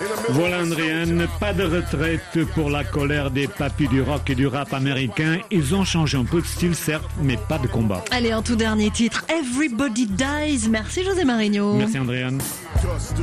Voilà Andréane, pas de retraite pour la colère des papis du rock et du rap américain. Ils ont changé un peu de style certes, mais pas de combat. Allez, un tout dernier titre, Everybody Dies. Merci José Marigno. Merci Andréane.